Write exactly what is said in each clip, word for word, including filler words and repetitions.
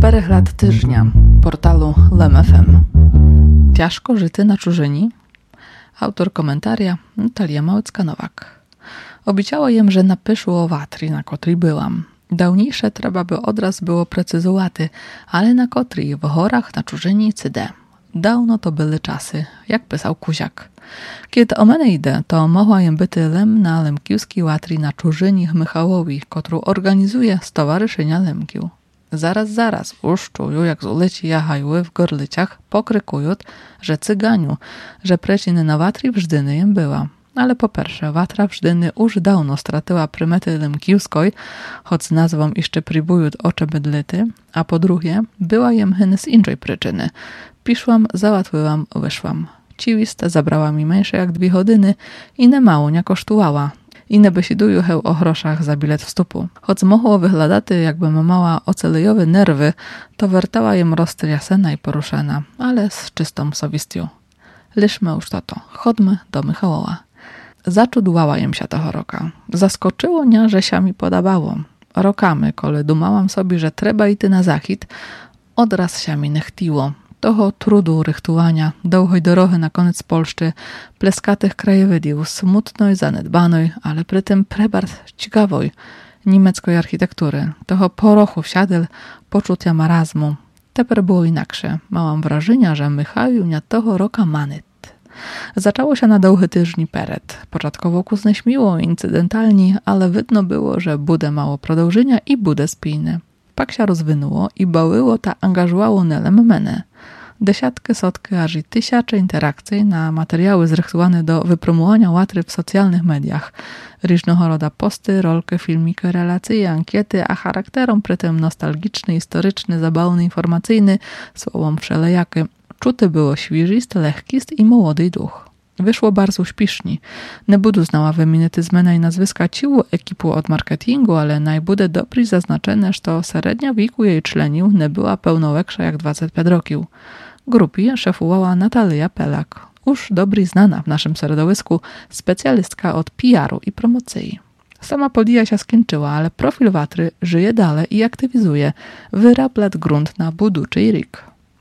czterech lat tyżnia portalu Lem F M. Ciężko żyty na czużyni? Autor komentaria Natalia Małecka-Nowak. Obiciało jem, że napyszło o watri, na kotrej byłam. Dawniejsze trzeba by odraz było precyzowaty, ale na kotrej w horach na czużyni cyde. Dawno to były czasy, jak pisał Kuziak. Kiedy o mnie idę, to mogła jem byty lem na lemkiewskiej łatri na czużyni Michałowi, którą organizuje Stowarzyszenia Lemkił. Zaraz, zaraz, już czuju, jak z ulicy jachajły w gorlyciach, pokrykują, że cyganiu, że preciny na watri wżdyny jem była. Ale po pierwsze, watra wżdyny już dawno stratyła prymety lemkiewskiej, choć z nazwą jeszcze próbują ocze bydlety, a po drugie, była jem hyn z innej przyczyny. Piszłam, załatwiłam, wyszłam. Ciwista zabrała mi mniejsze jak dwie godziny i nie mało nie kosztowała. I nie besiduju heł o groszach za bilet wstupu. Choć mogło wyglądaty, jakbym mała ocelejowe nerwy, to wertała jem roztriasena i poruszena, ale z czystą sowistią. Liszmy już to to, chodźmy do Michałowa. Zaczudłała jem się toho roka. Zaskoczyło mnie, że się mi podobało. Rokamy, kole dumałam sobie, że trzeba iść na zachód, odraz się mi nie chtiło. Toho trudu rychtowania, długiej dorohy na koniec Polszczy, pleskatych krajowidów, smutnej, zanedbanej, ale przy tym prebart ciekawej niemieckiej architektury, toho porochu wsiadel, poczucia marazmu. Teper było inaksze. Małam wrażenia, że Michał nie toho roka manyt. Zaczęło się na długi tyżni peret. Początkowo kuzne śmiło, incydentalni, ale widno było, że bude mało продовжenia i bude spijne. Pak się rozwinęło i bałyło ta angażowało nelem menę. Desiatkę, sotki, aż i tysiące interakcji na materiały zrychtowane do wypromowania łatry w socjalnych mediach. Różnego rodzaju posty, rolki, filmiki, relacje, ankiety, a charakterom przy tym nostalgiczny, historyczny, zabawny, informacyjny, słowom wszelejaki. Czuty było świeżisty, lekkist i młody duch. Wyszło bardzo śpiesznie. Nie budu znała wymieniety zmiany i nazwiska ciłu ekipu od marketingu, ale najbude dobry zaznaczone, że średnia wieku jej członiów nie była pełnoweksza jak dwadzieścia pięć roków. Grupie szefowała Natalia Pelak, już dobry znana w naszym środowisku specjalistka od P R u i promocji. Sama podija się skończyła, ale profil watry żyje dalej i aktywizuje, wyrabla grunt na buduczy rik.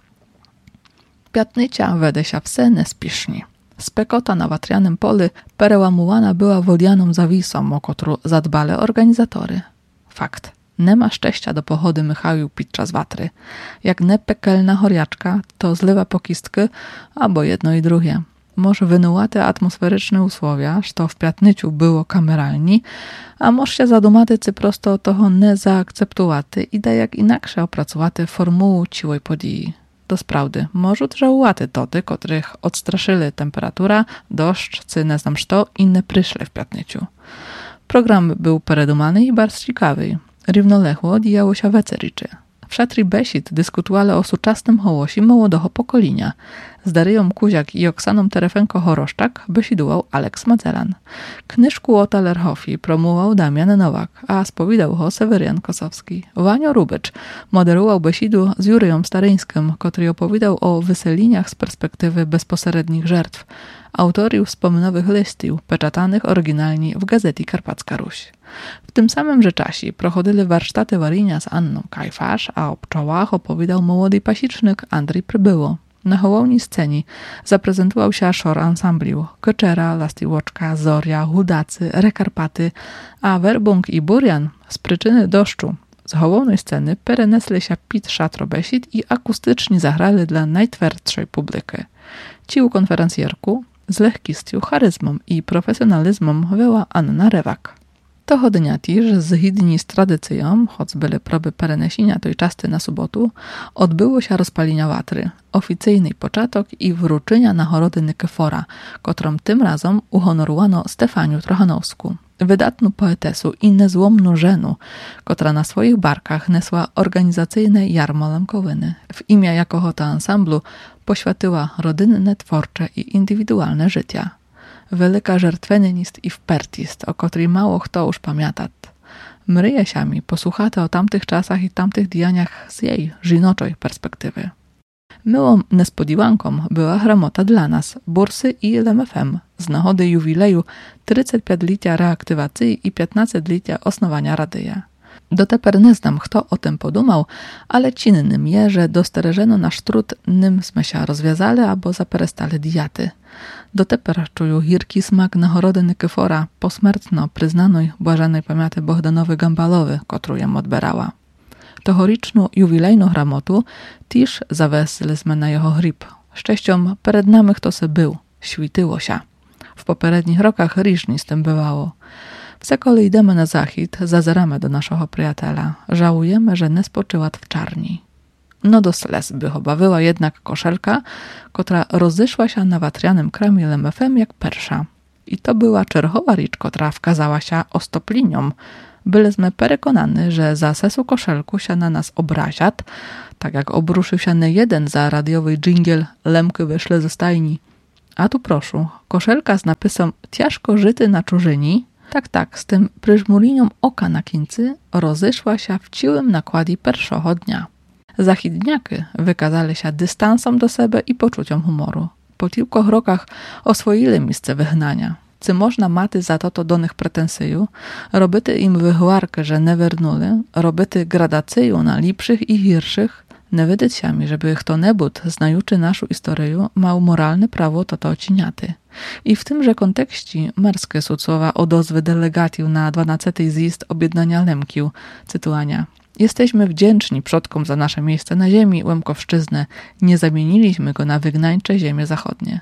Piatnycia wede się wse nespiesznie. Spekota na watrianym polu perełamułana była wodianą zawisą, o którą zadbali organizatory. Fakt. Nie ma szczęścia do pochody Michału podczas watry. Jak nie pekelna choriaczka, to zlewa pokistkę, albo jedno i drugie. Może wynułate atmosferyczne usłowia, że w piatnyciu było kameralni, a może się zadumatycy prosto toho nie zaakceptowaty i da jak inaksze opracowaty formułu ciłej podii. Do sprawdy, może żałowaty toty, których odstraszyli temperatura, deszcz, czy nie znam co, i nie przyszli w piatnyciu. Program był peredumany i bardzo ciekawy. Równolegle odjechało się wecericzy. W szatri besid dyskutowali o suczastym hołosi młodego pokolenia. Z Daryją Kuziak i Oksaną Terefenko-Horoszczak besidował Aleks Macelan. Knyżku o Talerhofi promował Damian Nowak, a spowiadał ho Seweryjan Kosowski. Wanio Rubycz moderował besidu z Juryją Staryńskim, który opowiadał o wyseliniach z perspektywy bezpośrednich żertw. Autorił wspomnianych listów, peczatanych oryginalnie w gazecie Karpacka Ruś. W tym samym że czasie prochodzili warsztaty Warynia z Anną Kajfasz, a o pczołach opowiadał młody pasicznik Andrzej Przybyło. Na hołowni scenie zaprezentował się szor ansambliu Keczera, Lastiłoczka, Zoria, Hudacy, Rekarpaty, a Werbung i Burian z przyczyny deszczu z hołownej sceny perenesli się pit szatrobesit i akustycznie zagrali dla najtwardszej publiki. Ciu konferencjerku z lekkością, charyzmą i profesjonalizmem była Anna Rewak. Toho dnia też, zgodnie z tradycją, choć były próby perenesienia tej czasty na sobotu, odbyło się rozpalenia watry, oficyjny początek i wróczenia nagrody Nikefora, którą tym razem uhonorowano Stefaniu Trochanowską, wydatną poetesu i niezłomną żenu, która na swoich barkach nesła organizacyjne jarmo lemkowyny. W imię jakoho to ansamblu poświęciła rodynne, twórcze i indywidualne życia. Wielka żertwenist i wpertist, o której mało kto już pamięta. Mryje się mi posłuchate o tamtych czasach i tamtych dianiach z jej żinoczej perspektywy. Myłą niespodzianką była gramota dla nas, Bursy i Lem F M, z nagody jubileju trzydziestopięciolecia reaktywacji i piętnastolecia osnowania radia. Doteper nie znam, kto o tym podumał, ale cinnym je, że dostereżeno nasz trud, nym sme się rozwiązali albo zaperestali diaty. Doteper czuju hirki smak nahorody Nikyfora posmrtno przyznanej błażanej pamięty Bohdanowy Gambalowy, którą jem odberała. Tohoriczną jubilejną gramotu też zawesiliśmy na jego grib. Szczęściom przed nami kto se był, śwityło się. W poprzednich rokach różnie z tym bywało. Wsekole idemy na zachód, zazeramy do naszego przyjaciela. Żałujemy, że nie spoczyła w czarni. No do slez by obawiła jednak koszelka, która rozyszła się na watrianym kramie lemefem jak persza. I to była czerwowa ricz, która wkazała się ostopliniom. Byliśmy przekonani, że za sesu koszelku się na nas obraziat, tak jak obruszył się nie jeden za radiowy dżingiel Lemky wyszle ze stajni. A tu proszę, koszelka z napisem ciężko żyty na czużyni, tak, tak, z tym pryżmurinią oka na kińcy rozyszła się w ciłym nakładzie pierwszego dnia. Zachidniaky wykazali się dystansom do siebie i poczuciem humoru. Po kilku rokach oswoili miejsce wygnania. Czy można maty za to to do nich pretensyju, robyty im wychłarkę, że nie wernuli, robyty gradacyju na lepszych i hirszych, nie wydyć się mi, żeby kto nebud, znajuczy naszą historię, mał moralne prawo to to ociniaty. I w tymże kontekście merskie są słowa odozwy delegatiu na dwunasty zjazd objednania Lemkiu, cytuania. Jesteśmy wdzięczni przodkom za nasze miejsce na ziemi, Łemkowszczyznę, nie zamieniliśmy go na wygnańcze ziemie zachodnie.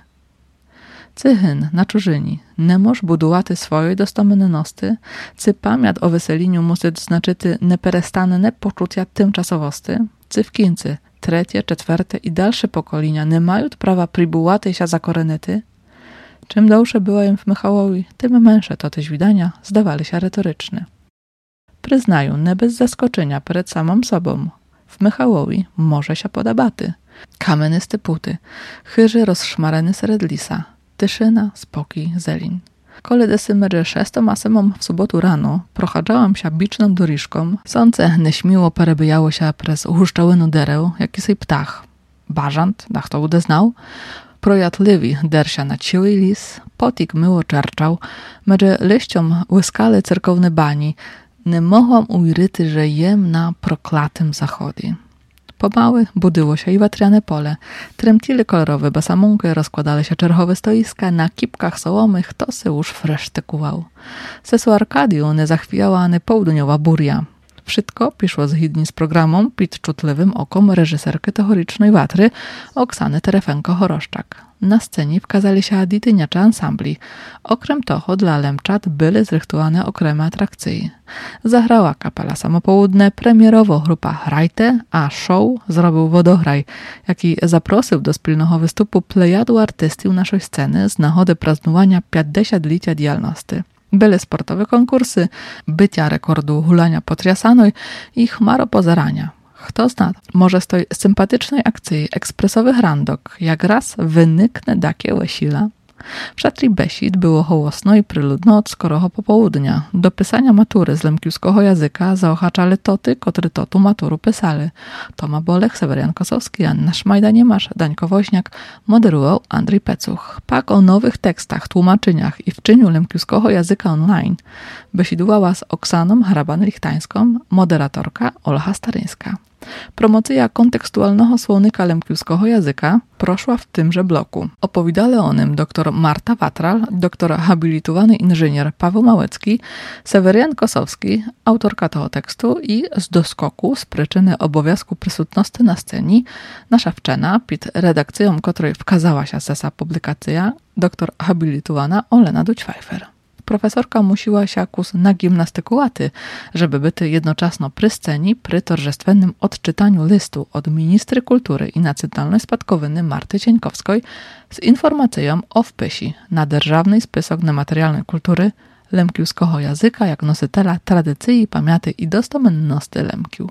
Cychyn na czużyni, nie moż budowaty swojej dostomynności, cy pamięt o weseliniu musi znaczyty neperestanne poczucia tymczasowosty, cy w kińcy, trzecie, czwarte i dalsze pokolenia nie mają prawa pribułaty się za korenety. Czym dłuższe była im w Michałowi, tym męższe to też widania zdawali się retoryczne. Przyznają, nie bez zaskoczenia przed samą sobą. W Michałowi może się podobaty. Kamenysty puty, chyży rozszmareny sred lisa, tyszyna, spokój, zelin. Kole desymery szestoma symom w sobotu rano prochadzałam się biczną doriżką, sące nieśmiło perebyjało się przez uhuszczałynu dereł, jaki sej ptach. Bażant, dach to udeznał, projatliwi dersia na ciły lis, potik myło czerczał, medże liściom łyskale cerkowne bani, nie mogłam ujryty, że jem na proklatym zachodzie. Pomały budyło się i watriane pole, tremtili kolorowe basamunky, rozkładali się czerwowe stoiska, na kipkach sołomych to se już fresztykował. Sesu Arkadiu nie zachwijała ani południowa buria. Wszystko piszło zgodnie z programem pід czutliwym okom reżyserki teorycznej Watry Oksany Terefenko-Choroszczak. Na scenie wkazali się adytyniacze ansambli. Okrem toho dla Lemczat były zrychtowane okremy atrakcji. Zagrała kapela Samopołudne, premierowo grupa Hrajte, a show zrobił Wodograj, jaki zaprosił do wspólnego występu plejadu artystów naszej sceny z nagody praznowania pięćdziesięciolecia działalności. Były sportowe konkursy, bycia rekordu hulania potriasanej i chmaro pozerania. Kto zna, może z tej sympatycznej akcji ekspresowych randok, jak raz wyniknę takie łesila. W szatri besid było hołosno i pryludno od skoroho popołudnia. Do pisania matury z lemkiewskiego języka zaochaczali toty, kotry totu maturu pisali. Toma Bolech, Sewerian Kosowski, Anna Szmajda Niemasz, Dańko Woźniak, moderował Andrzej Pecuch. Pak o nowych tekstach, tłumaczeniach i wczyniu lemkiewskiego języka online besidowała z Oksaną Hraban-Lichtańską, moderatorka Olcha Staryńska. Promocja kontekstualnego słownika lemkiewskiego języka proszła w tymże bloku. Opowiadali o nim dr Marta Watral, doktor habilitowany inżynier Paweł Małecki, Sewerian Kosowski, autorka tego tekstu i z doskoku z przyczyny obowiązku przysutności na scenie nasza wczena, pod redakcją której wkazała się sesa publikacja, doktor habilitowana Olena Duć-Pfeiffer. Profesorka musiła się kus nagimnastykowaty, żeby byty jednoczasno przy scenie przy torzestwennym odczytaniu listu od ministry kultury i nacjonalnej spadkowiny Marty Cieńkowskiej z informacją o wpysi na державny spisok nematerialnej kultury lemkiewskiego języka jak nositela tradycji, pamięty i dostomenności Lemkiu.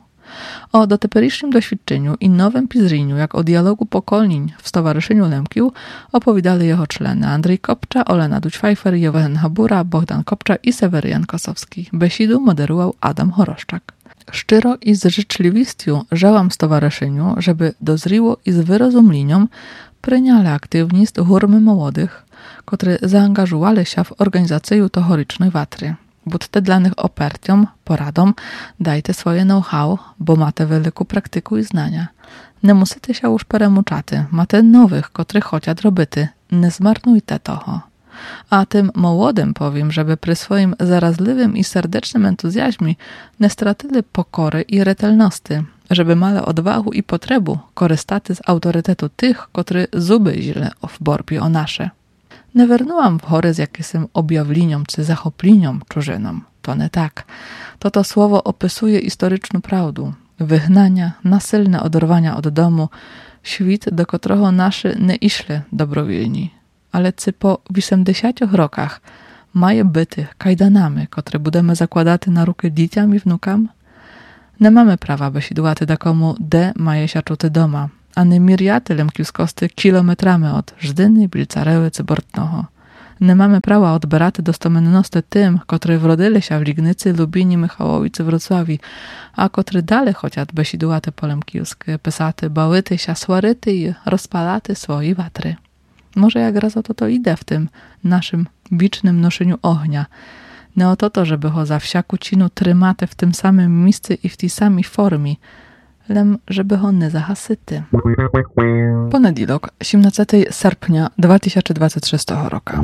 O dotyperycznym doświadczeniu i nowym pizriniu, jak o dialogu pokoleń w Stowarzyszeniu Lemkiu, opowiadali jego człony Andrzej Kopcza, Olena Duć-Pfeiffer, Jowen Habura, Bohdan Kopcza i Sewerian Kosowski. Besidu moderował Adam Choroszczak. Szczero i z życzliwością żałam stowarzyszeniu, żeby dozriło i z wyrozumlenią pryniali aktywni z hurmy młodych, które zaangażowali się w organizację tohorycznej Watry. Будьте для них опертям, порадом, дайте своє ноу-хау, бо мате велику практику і знання. Не мусите уж перемучати, мате нових, котрих хочуть робити. Не zmarnujte toho. A tym młodym powiem, żeby przy swoim zarazliwym i serdecznym entuzjazmie nie stratili pokory i retelności, żeby mali odwagу i potrebu korzystać z autorytetu tych, którzy zuby źle w borbie o nasze. Nie wernułam w chory z jakimś objawleniom czy zachopleniom czużynom. To nie tak. To to słowo opisuje historyczną prawdę. Wygnania, nasilne odorwania od domu, świt, do którego nasi nie iszli dobrowilni. Ale cy po osiemdziesięciu rokach maje byty kajdanami, które budemy zakładać na ruky dzieciom i wnukam? Nie mamy prawa, by sidłaty takomu de maje się czuty doma, a nie miriaty lemkiuskosty kilometrami od Żdyny, Bilcareły czy Bortnoho. Nie mamy prawa odbierać dostomenności tym, którzy wrodzili się w Lignicy, Lubinie, Michałowi czy Wrocławi, a którzy dalej chociaż by sidłaty po lemkiuskie, pysaty, bałyty się, słaryty i rozpalaty swoje watry. Może jak raz o to to idę w tym naszym bicznym noszeniu ognia. Nie o to to, żeby ho za wsiaku cinu trymaty w tym samym miejscu i w tej samej formie, lem żeby ho nie zahasyty. Poniedziałek, siedemnastego sierpnia dwa tysiące dwudziestego szóstego roku.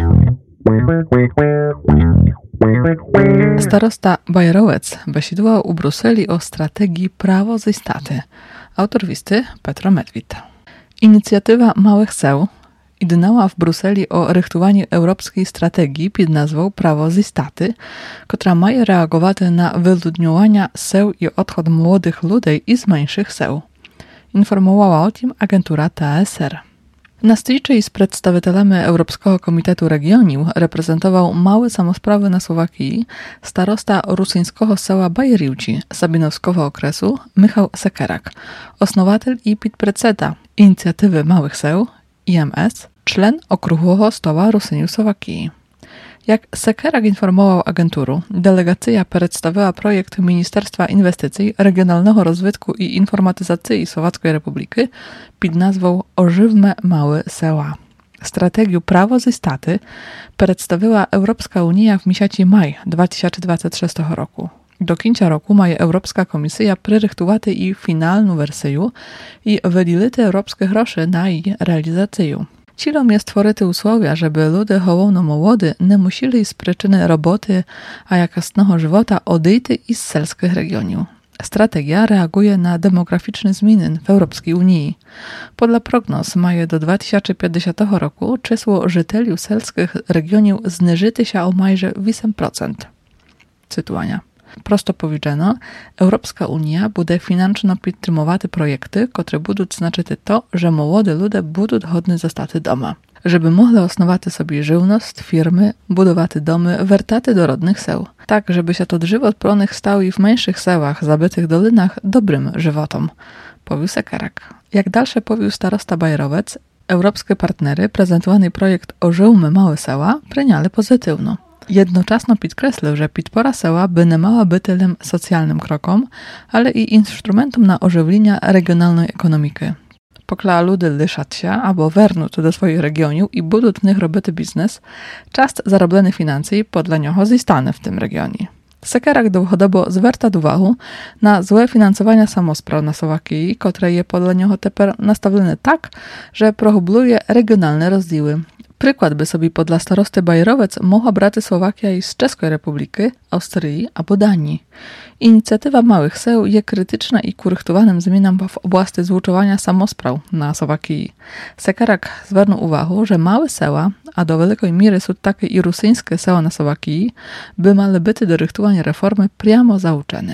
Starosta Bajerowec besidła u Bruseli o strategii prawo ze staty. Autor listy Petro Medwid. Inicjatywa Małych Seł idnęła w Bruseli o rychtowaniu europejskiej strategii pod nazwą Prawo ze staty, która ma reagować na wyludniowanie seł i odchod młodych ludzi z mniejszych seł. Informowała o tym agentura T A S R. Na stycznej z przedstawicielami Europejskiego Komitetu Regionów reprezentował małe samosprawy na Słowakii starosta rusyńskiego seła Bajeriuci Sabinowskiego okresu Michał Sekerak, osnowatel i podpredsedniczący inicjatywy Małych Seł I M S, czlen Okrągłego Stoła Rusyniu Słowakii. Jak Sekerak informował agenturu, delegacja przedstawiła projekt Ministerstwa Inwestycji, Regionalnego Rozwitku i Informatyzacji Słowackiej Republiki pod nazwą Ożywmy Małe Seła. Strategię Prawo ze staty przedstawiła Europejska Unia w miesiącu maj dwa tysiące dwudziestego szóstego roku. Do końca roku ma Europejska Komisja przyrychtować i finalną wersję i wydzielić europejskie grosze na jej realizację. Celem jest stworzyć usłowia, żeby ludzie hołowno młody nie musieli z przyczyny roboty a jakostnego żywota odejść z selskich regionów. Strategia reaguje na demograficzne zmiany w Europejskiej Unii. Podle prognoz maje do dwa tysiące pięćdziesiątego roku czysło żyteli selskich regionów zniżyć się o majże osiem procent. Cytuwania. Prosto powiedziano, Europejska Unia bude finansowo podtrzymywać projekty, które będą znaczyć to, że młode ludzie będą hodni zostać doma. Żeby mogli osnować sobie żywność, firmy, budować domy, wertaty do rodnych seł. Tak, żeby się to żywot pronych stał i w mniejszych sełach, zabytych dolinach, dobrym żywotom, powił Sekerak. Jak dalsze powił starosta Bajerowec, europejskie partnery prezentowany projekt Ożywmy Małe Seła przyjęli pozytywno. Jednocześnie podkreślił, że podpora seła by nie mała być tylem socjalnym krokom, ale i instrumentom na ożywienie regionalnej ekonomiki. Pokla ludy liszać się, albo wernąć do swoich regionów i buduć w nich robić biznes, czas zarobione finanse podle niego zostaną w tym regionie. Sekerak długodobo zwraca uwagę na złe finansowanie samospraw na Słowakii, które je podle niego teraz nastawione tak, że prohubluje regionalne rozdziały. Przykład by sobie podla starosty Bajerowec mogła brać Słowakia i z Czeskiej Republiki, Austrii albo Danii. Inicjatywa Małych Seł jest krytyczna i korychtowanym zmianom w oblasti zluczowania samospraw na Słowakii. Sekerak zwrócił uwagę, że małe seła, a do wielkiej miery są takie i rusyńskie seła na Słowakii, by miały być do rychtowania reformy priamo zauczone.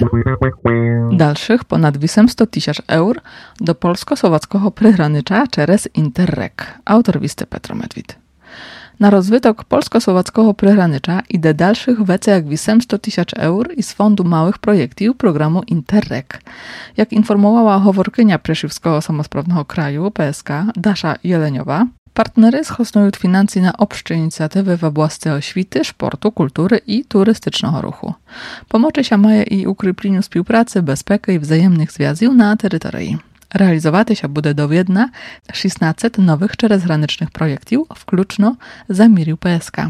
Dalszych ponad osiemset tysięcy eur do polsko-słowackiego przygranicza przez Interreg. Autor listy Petro Medwid. Na rozwytok polsko-słowackiego przygranicza idzie dalszych więcej jak osiemset tysięcy eur i z Fondu Małych Projektów programu Interreg. Jak informowała howorkynia Preszywskiego Samosprawnego Kraju P S K Dasza Jeleniowa, partnery schosnują finanse na obszcze inicjatywy w oblasti oświty, sportu, kultury i turystycznego ruchu. Pomoże się maje i ukrypleniu współpracy, bezpieki i wzajemnych związków na terytorii. Realizować się będzie do Wiedna szesnaście nowych czterezgranicznych projektów, wkluczno zamierzył P S K.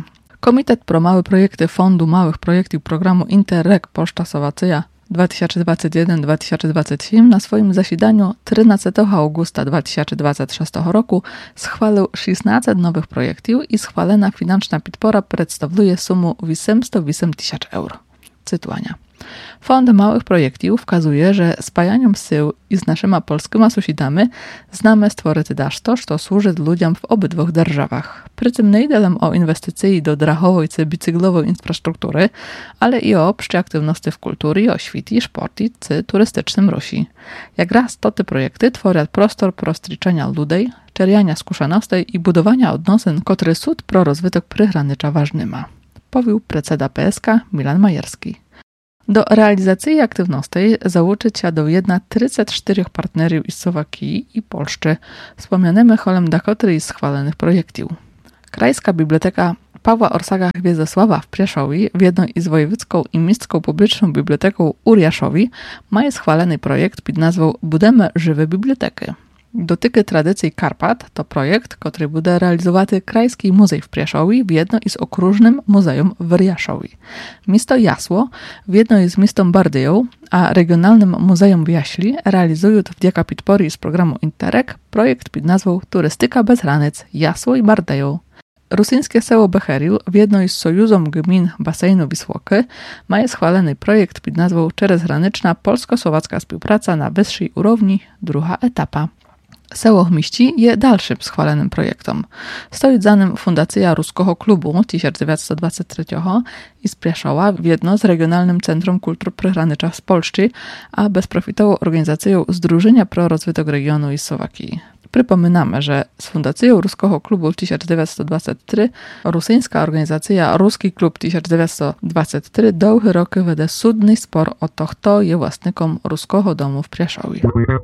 Komitet pro małe projekty Fondu Małych Projektów Programu Interreg Podczasowacya dwa tysiące dwudziesty pierwszy do dwa tysiące dwudziestego trzeciego na swoim zasiedaniu trzynastego augusta dwa tysiące dwudziestego szóstego roku schwalił szesnaście nowych projektów i schwalona financzna podpora przedstawia sumę osiemset osiem tysięcy euro. Cytuwania. Fond Małych Projektów wskazuje, że spajaniem sił i z naszymi polskimi sąsiadami znamy stworzyć to, co służy ludziom w obydwu державach. Przy tym nie idzie o inwestycje do drachowej czy bicyklowej infrastruktury, ale i o obszcze aktywności w kulturze, oświecie, sporcie czy turystycznym ruchu. Jak raz to te projekty tworzą prostor pro styczenia ludzi, czerpiania skuszaności i budowania odnosyn, które są pro rozwytok przygranicza ważnymi. Powił predseda P S K Milan Majerski. Do realizacji aktywności załączyć się do jedna trzydzieści cztery partnerów z Słowakii i Polski, wspomnianymi holem Dakotry i schwalonych projektów. Krajska Biblioteka Pawła Orsaga Gwiezdosława w Pieszowie w jednej z wojewódzką i miejską publiczną biblioteką Uriaszowi ma schwalony projekt pod nazwą Budemy żywe biblioteki. Dotyky tradycji Karpat to projekt, który będzie realizowany Krajski Muzej w Pieszowie w jedno z okrużnym muzeum w Riaszowie. Miasto Jasło w jedno z miastem Bardyją, a Regionalnym Muzeum w Jaśli realizują wdzięki podpory z programu Interreg projekt pod nazwą Turystyka bez granic Jasło i Bardyją. Rusyńskie Seło Becheriu w jednej z Sojuzom Gmin Basenu Wisłoky ma schwalony projekt pod nazwą Czerezgraniczna polsko-słowacka współpraca na wyższej urowni, druga etapa. Seło Chmiści jest dalszym schwalonym projektem. Stoi za nim Fundacja Ruskiego Klubu tysiąc dziewięćset dwudziestego trzeciego i z Pieszowa w jedno z Regionalnym Centrum Kultur Przygranicza z Polski, a bezprofitową organizacją Zdrużenia pro rozwytok regionu i Słowakii. Przypominamy, że z Fundacją Ruskiego Klubu tysiąc dziewięćset dwudziesty trzeci rosyjska organizacja Ruski Klub tysiąc dziewięćset dwudziesty trzeci długie roki wede sudny spor o to, kto jest własnikiem Ruskiego Domu w Pieszowie.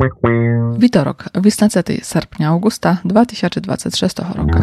Witorok, osiemnastego sierpnia Augusta dwa tysiące dwudziestego szóstego roku.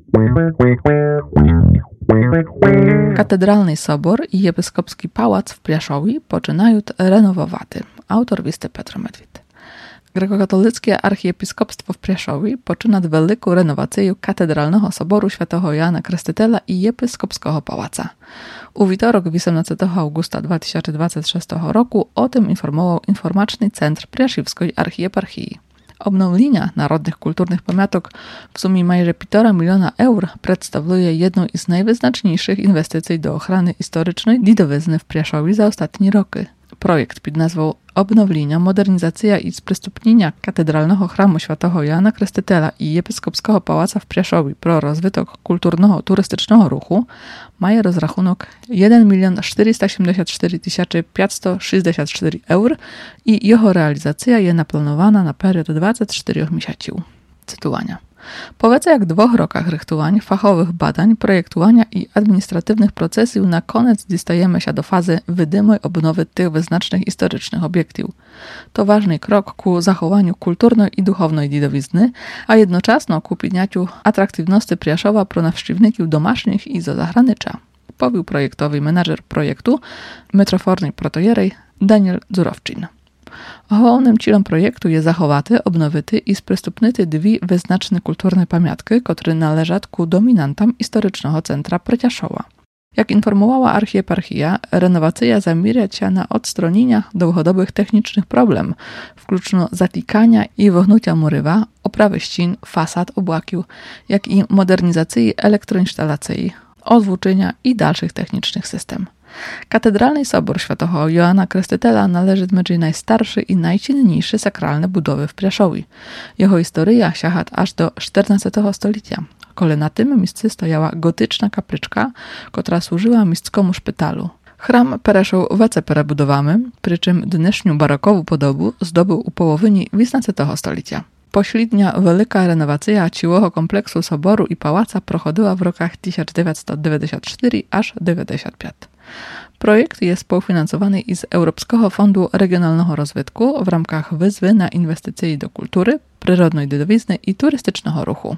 Katedralny Sobor i Episkopski Pałac w Pieszowie poczynają renowować. Autor listy Petro Medwid. Grekokatolickie archiepiskopstwo w Pieszowie poczyna wielką renowację Katedralnego Soboru Świętego Jana Chrzciciela i Episkopskiego Pałaca. U witorok osiemnastego augusta dwa tysiące dwudziestego szóstego roku o tym informował Informaczny Centr Pieszywskiej Archieparchii. Obnowienia narodnych kulturnych pamiątek w sumie majże półtora miliona euro przedstawia jedną z najwyznaczniejszych inwestycji do ochrony historycznej Didowizny w Pieszowie za ostatnie roky. Projekt pod nazwą Obnowienia, modernizacja i sprzystupnienia Katedralnego Chramu Świętego Jana Chrzciciela i Episkopskiego Pałaca w Pieszowie pro rozwytok kulturnego turystycznego ruchu ma rozrachunek jeden milion czterysta siedemdziesiąt cztery tysiące pięćset sześćdziesiąt cztery euro i jego realizacja jest naplanowana na period dwadzieścia cztery miesięcy. Cytowania. Po więcej jak dwóch rokach rychtowań, fachowych badań, projektowania i administratywnych procesów na koniec dostajemy się do fazy wydymej odnowy tych wyznacznych historycznych obiektów. To ważny krok ku zachowaniu kulturnej i duchownej Didowizny, a jednocześnie ku podnieciu atrakcyjności Pieszowa pro nawszywników domasznych i zo zagranicza. Powił projektowy menadżer projektu, metrofornej protojerej Daniel Dzurowczyn. Głównym celem projektu jest zachowaty, obnowyty i sprzystupnyty dwie wyznaczne kulturne pamiątki, które należą ku dominantom historycznego centra Pieszowa. Jak informowała archieparchia, renowacja zamierza się na odstronienia długodowych technicznych problemów, wkluczno zatykania i wognucia murywa, oprawy ścian, fasad, obłakił, jak i modernizacji elektroinstalacji, odwłóczenia i dalszych technicznych systemów. Katedralny Sobor Świętego Jana Chrzciciela należy do najstarszy i najcenniejszy sakralne budowy w Pieszowie. Jego historia sięga aż do czternastego stulecia, kiedy na tym miejscu stojała gotyczna kapliczka, która służyła miejsckomu szpitalu. Chram pereszł wece perebudowany, przy czym dnesznią barokową podobu zdobył u połowyni osiemnastego stulecia. Pośrednia wielka renowacja całego kompleksu soboru i pałaca prochodziła w rokach tysiąc dziewięćset dziewięćdziesiąt cztery aż dziewięćdziesiąt pięć. Projekt jest współfinansowany z Europejskiego Fondu Regionalnego Rozwoju w ramach wyzwy na inwestycje do kultury, przyrodnej Didowizny i turystycznego ruchu.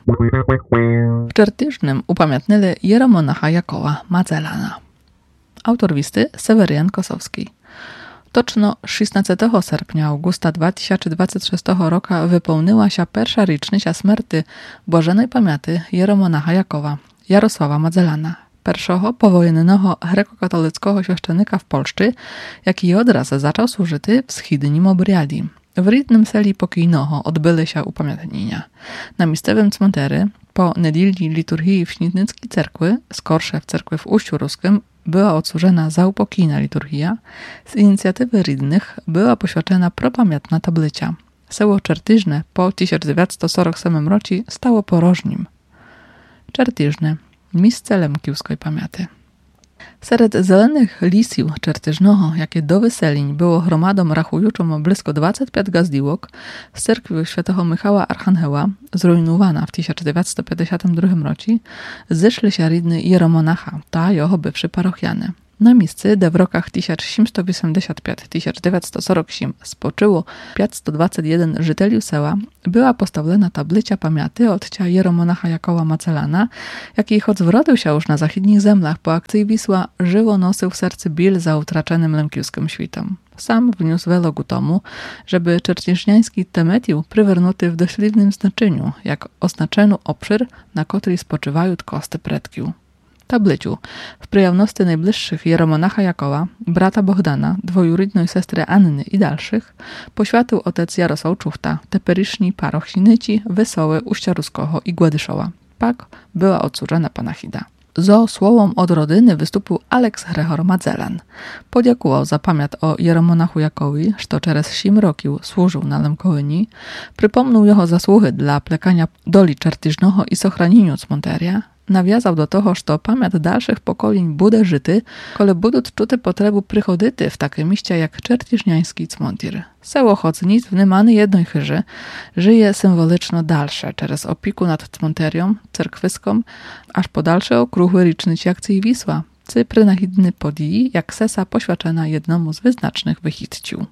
W Czertyżnym upamiętnili Jeromonacha Jakowa Mazzelana. Autor listy Seweryjan Kosowski. Toczno szesnastego sierpnia Augusta dwa tysiące dwudziestego szóstego roku wypełniła się pierwsza rocznica śmierci błażenej pamięci Jeromonacha Jakowa, Jarosława Mazzelana, pierwszego powojennego grekokatolickiego świeszczenika w Polsce, jaki odraz zaczął służyć w schidnim obriadi. W rytnym seli pokійного odbyły się upamiętnienia. Na miejscowym cmentery po nedilni liturgii w Śnitnickiej cerkwy, skorsze w cerkwi w Uściu Ruskim, była odsłużena zaupokійna liturgia. Z inicjatywy rydnych była poświęcona propamiętna tablica. Seło Czertyżne po tysiąc dziewięćset czterdziestym ósmym roku stało porożnim. Czertyżne, miejsce lemkiewskiej pamięci. Wśród zelenych lisił Czertyżnego, jakie do wyseliń było gromadą rachujuczą blisko dwadzieścia pięć gazdiłok, z cerkwi świętego Michała Archangeła, zrujnowana w tysiąc dziewięćset pięćdziesiątym drugim roku, zeszli się rydny jeromonacha, ta jego bywszy parochiany. Na miejscu, gdzie w rokach tysiąc siedemset osiemdziesiąt pięć do tysiąc dziewięćset czterdzieści osiem spoczyło pięćset dwadzieścia jeden żyteli sela, była postawiona tablica pamięci od cia jeromonacha Jakoła Macelana, jaki choć zwrodził się już na zachodnich zemlach po akcji Wisła, żywo nosił w sercu bil za utraczonym lemkiewskim świtem. Sam wniósł wiele ku tomu, żeby czertyżniański temetił przywernuty w dośliwnym znaczeniu, jak oznaczeniu obszar, na której spoczywają kosty predkiów. Tabliciu, w przyjemności najbliższych jeromonacha Jakoła, brata Bohdana, dwojurydnej sestry Anny i dalszych, poświęcił otec Jarosław Czuchta, teperyszni parochinici Wesołe Uścia Ruskiego i Gładyszowa. Pak była odsłużona panachida. Zo słowom od rodyny wystąpił Aleks Hrechor Madzelan. Podziękował za pamięć o jeromonachu Jakowi, że przez siedem rokił służył na Lemkołyni, przypomniał jego zasługi dla plekania doli Czertyżnego i sochranieniu cmonteria, nawiązał do toho, że pamięć dalszych pokoleń bude żyty, kole budut czuty potrebu przychodyty w takie mieście jak Czertyżniański cmontir. Seło choć nic w nymany jednej chyży, żyje symboliczno dalsze, przez opiku nad cmonterią, cerkwyską, aż po dalsze okruchy licznici akcji Wisła, cy prynachidny podii, jak sesa poświęcona jednomu z wyznacznych wychitciu.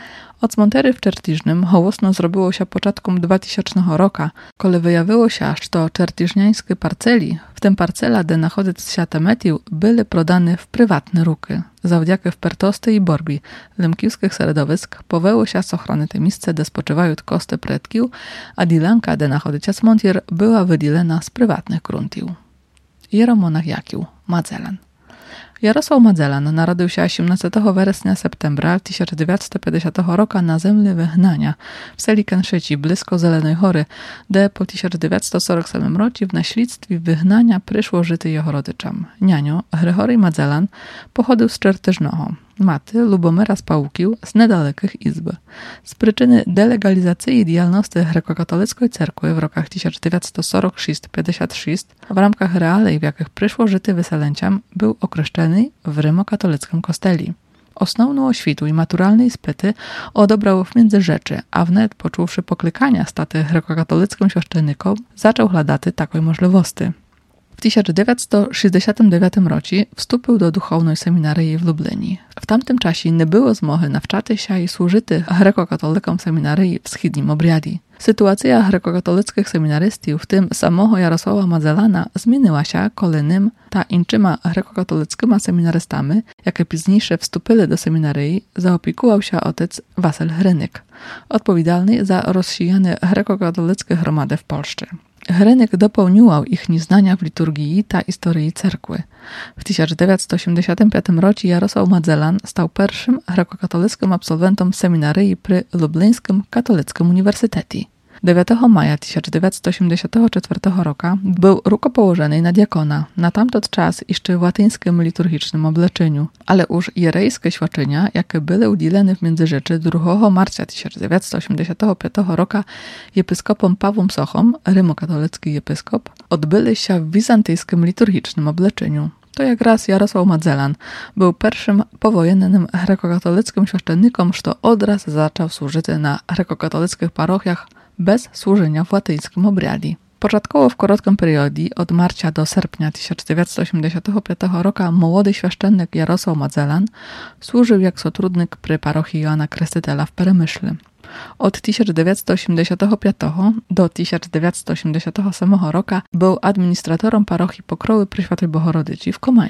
Od cmontery w Czertyżnym hołosno zrobiło się początkom dwutysięcznego roku, kole wyjawiło się, aż to czertyżniańskie parceli, w tym parcela, gdzie nachodzić się temetił, były prodane w prywatne ruky. Zawdzięki wpertosty i borbi lemkiewskich środowisk poweło się z ochrony te miejsce, gdzie spoczywają kosty predkiów, a dilanka, gdzie nachodzić się cmontir, była wydilena z prywatnych gruntiów. Jeromonach Jakił, Madzelan. Jarosław Madzelan narodził się osiemnastego września septembra tysiąc dziewięćset pięćdziesiątego roku na zemlі Wygnania w seli Kęszyci, blisko Zelenej Hory, gdzie po tysiąc dziewięćset czterdziestym ósmym roku w naśledztwie wygnania przyszło żyty jego rodyczom. Nianio, Hrychory Madzelan, pochodził z Czertyżnego. Maty Lubomyra z Pałukił z niedalekich izb. Z przyczyny delegalizacji działalności grekokatolickiej cerkwy w rokach tysiąc dziewięćset czterdzieści sześć do pięćdziesiątego szóstego w ramach realej, w jakich przyszło żyty wyselęciam, był określony w rymokatolickim kosteli. Osnovną oświtu i maturalnej spyty odebrał w Międzyrzeczy, a wnet poczuwszy poklykania staty grekokatolickim świeszczennikom, zaczął hľadaty takiej możliwości. W tysiąc dziewięćset sześćdziesiątym dziewiątym roku wstąpił do duchownej seminarii w Lublinie. W tamtym czasie nie było zmochy nawczaty się i służyty grekokatolikom seminarii w schidnim obriadzie. Sytuacja grekokatolickich seminarystów, w tym samego Jarosława Madzelana, zmieniła się, kolejnym ta inczyma grekokatolickimi seminarystami, jakie późniejsze wstąpili do seminarii, zaopiekuwał się otec Wasyl Hrynyk, odpowiedzialny za rozsijane grekokatolickie gromady w Polsce. Hrynyk dopełnił ich nieznania w liturgii ta historii cerkwy. W tysiąc dziewięćset osiemdziesiątym piątym roku Jarosław Madzelan stał pierwszym grekokatolickim absolwentem seminarii przy Lublińskim Katolickim Uniwersytecie. dziewiątego maja tysiąc dziewięćset osiemdziesiątego czwartego roku był rukopołożony na diakona, na tamten czas jeszcze w łatyńskim liturgicznym obleczeniu, ale już jerejskie świadczenia, jakie były udzielone w Międzyrzeczy drugiego marca tysiąc dziewięćset osiemdziesiątego piątego roku episkopom Pawłem Sochom, rymokatolicki episkop, odbyły się w wizantyjskim liturgicznym obleczeniu. To jak raz Jarosław Madzelan był pierwszym powojennym grekokatolickim świeszczennikiem, który odraz zaczął służyć na grekokatolickich parochiach bez służenia w łatyńskim obriadzie. Początkowo w krótkim periodzie, od marca do sierpnia tysiąc dziewięćset osiemdziesiątego piątego roku, młody świeszczennik Jarosław Madzelan służył jako sotrudnik przy parochii Joana Krestytela w Peremyślu. Od tysiąc dziewięćset osiemdziesiątego piątego do tysiąc dziewięćset osiemdziesiątego ósmego roku był administratorem parochii Pokrowy przy Świętej Bohorodycy w Komańczy.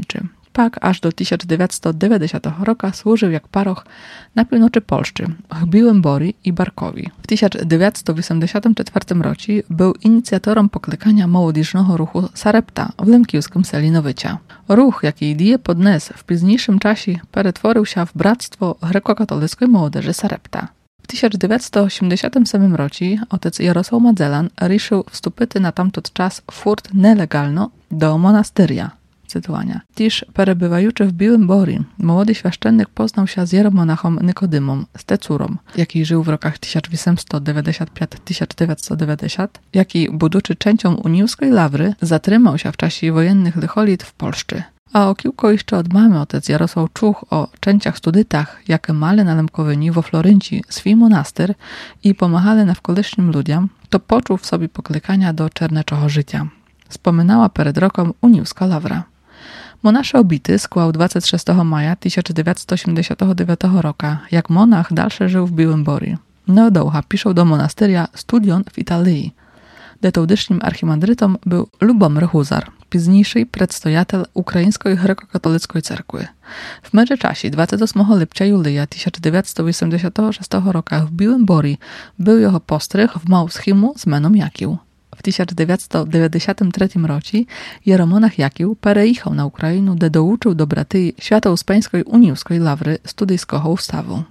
Pak aż do tysiąc dziewięćset dziewięćdziesiątego roku służył jak paroch na północy Polszczy, w Biłym Bori i Barkowi. W tysiąc dziewięćset osiemdziesiątym czwartym roku był inicjatorem poklekania młodzieżnego ruchu Sarepta w lemkiewskim Selinowycia. Ruch, jaki idee podniósł w późniejszym czasie, pretworzył się w Bractwo Grekokatolickiej Młodzieży Sarepta. W tysiąc dziewięćset osiemdziesiątym ósmym roku otec Jarosław Madzelan ruszył wstąpić na tamtąd czas furt nielegalno do monastyria. Cytowania. Tiż perebywajuczy w Biłym Bori, młody świeszczennik poznał się z jeromonachom Nikodymom, z Tecurą, jaki żył w rokach tysiąc osiemset dziewięćdziesiąt piąty do tysiąc dziewięćset dziewięćdziesiątego, jaki, buduczy częścią uniowskiej lawry, zatrzymał się w czasie wojennych licholit w Polszczy. A o kilku jeszcze od mamy otec Jarosław czuch o częściach studytach, jakie mali na Lemkowyni wo Florynci swój monastyr i pomagali nawkolesznym ludziom, to poczuł w sobie poklekania do czerneczego życia. Wspominała przed rokiem uniowska lawra. Monasze obity skłał dwudziestego szóstego maja tysiąc dziewięćset osiemdziesiątego dziewiątego roku, jak monach dalsze żył w Biłym Bori. Neodołcha piszą do monastyria Studion w Italii. Detoudysznym archimandrytom był Lubomir Huzar, późniejszy przedstojatel Ukraińskiej Grekokatolickiej Cerkwy. W międzyczasie dwudziestego ósmego lipca Julia tysiąc dziewięćset osiemdziesiątego szóstego roku w Biłym Bori był jego postrych w Małschimu z meną Jakił. W tysiąc dziewięćset dziewięćdziesiątym trzecim roku jeromonach Jakił perejechał na Ukrainę, gdzie douczył do braty Świętouspańskiej Uniowskiej Lawry studyjskiego ustawu.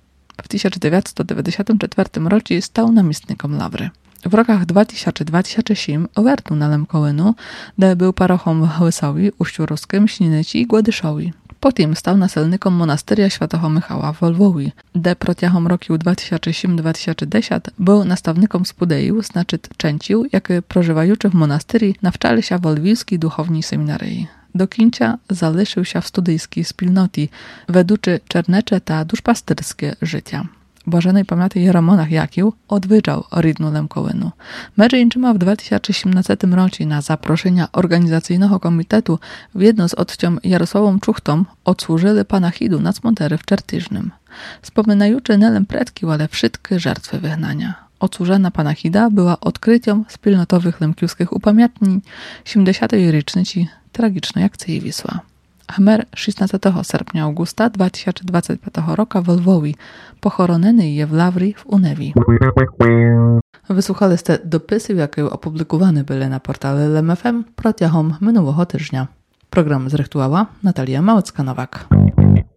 W tysiąc dziewięćset dziewięćdziesiątym czwartym roku stał namiestnikiem lawry. W rokach dwa tysiące do dwa tysiące siódmego uwertuł na Lemkołynu, gdzie był parochą w Łysowi, Uściu Ruskim, Śninyci i Gładyszowi. Potem stał naselnikom monastyria Świętego Michała w Lwowi, gdzie protiachom roków dwa tysiące siódmy do dwa tysiące dziesiątego był nastawnikom Spudeiu, znaczy Częcił, jakie prożywajuczy w monastyrii nawczali się w Lwiwskiej duchownej seminarii. Do kińca zaliczył się w studyjskiej wspólnoty, weduczy czernecze ta duszpasterskie życia. Błażenej pamięci jeromonach Jakił odwiedził rydnu Lemkołynu. Między innymi w dwa tysiące siedemnastym roku na zaproszenia organizacyjnego komitetu w jedno z odciom Jarosławą Czuchtą odsłużyli panachidu na cmentarzu w Czertyżnym. Wspominajuczy nelem predki, ale wszystkie żertwy wygnania. Odsłużona panachida była odkryciem wspólnotowych lemkiewskich upamiętnień siedemdziesiątej rocznicy tragicznej akcji Wisła. Chmer szesnastego sierpnia Augusta dwa tysiące dwudziestego piątego roku w Lwowi, pochoronony je w Lawri w Unewi. Wysłuchaliście dopisy, jakie opublikowane były na portalu L M F M protiachom minionego tygodnia. Program zrechtowała Natalia Małecka-Nowak.